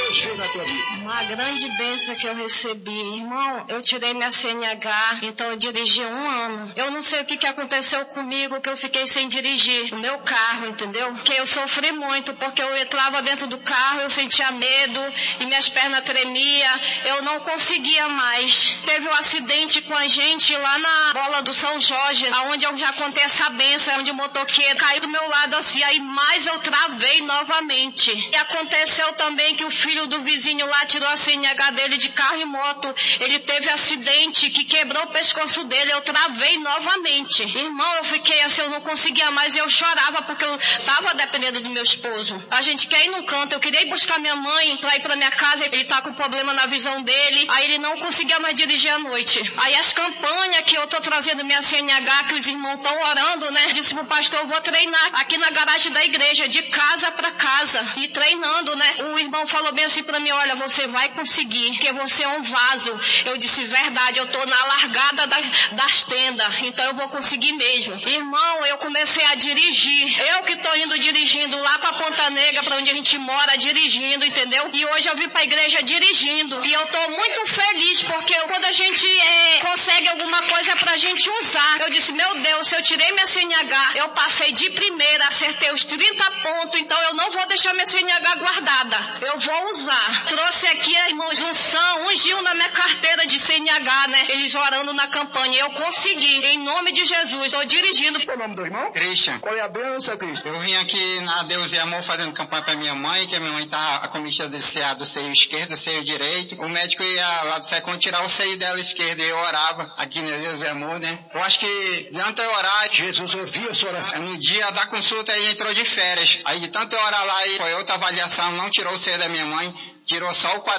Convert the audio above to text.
Deus fez na tua vida? Uma grande bênção que eu recebi. Irmão, eu tirei minha CNH, então eu dirigi 1 ano. Eu não sei o que aconteceu comigo, que eu fiquei sem dirigir o meu carro, entendeu? Que eu sofri muito, porque eu entrava dentro do carro, eu sentia medo e minhas pernas tremiam, eu não conseguia mais. Teve um acidente com a gente lá na Bola do São Jorge, onde eu já contei essa bênção, onde o motoqueiro caiu do meu lado assim, aí mais eu travei novamente. E aconteceu também que o filho do vizinho lá tirou a CNH dele de carro e moto, ele teve acidente que quebrou o pescoço dele, eu travei novamente. Irmão, eu fiquei assim, eu não conseguia mais, eu chorava porque eu tava dependendo do meu esposo. A gente quer ir num canto, eu queria ir buscar minha mãe pra ir pra minha casa, ele tá com problema na visão dele, aí ele não conseguia mais dirigir à noite. Aí as campanhas que eu tô trazendo minha CNH, que os irmãos estão orando, né? Disse pro pastor, eu vou treinar aqui na garagem da igreja, de casa pra casa, e treinando, né? O irmão falou bem assim pra mim, olha, você vai conseguir, porque você é um vaso. Eu disse, verdade, eu tô na largada das tendas, então eu vou conseguir mesmo. Irmão, eu comecei a dirigir, eu que tô indo dirigindo lá pra Ponta Negra, pra onde a gente mora, dirigindo, entendeu? E hoje eu vim pra igreja dirigindo, e eu tô muito feliz, porque quando a gente consegue alguma coisa pra gente usar, eu disse, meu Deus, se eu tirei minha CNH, eu passei de primeira, acertei os 30 pontos, então eu não vou deixar minha CNH guardada, eu vou usar. Trouxe aqui, irmãos, ungiu na minha carteira de CNH, né? Eles orando na campanha, eu consegui, em nome de Jesus, tô dirigindo. Qual é o nome do irmão? Christian. Qual é a bênção, Cristian? Eu vim aqui na Deus e Amor fazendo campanha pra minha mãe, que a minha mãe tá com comissão de CA do seio esquerdo, seio direito. O médico ia lá do Secom tirar o seio dela esquerdo e eu orava aqui na Deus e Amor, né? Eu acho que de tanto eu orar, Jesus ouviu a sua oração. no dia da consulta ele entrou de férias. Aí de tanto eu orar lá, e foi outra avaliação, não tirou o seio da minha mãe, tirou só o quadril.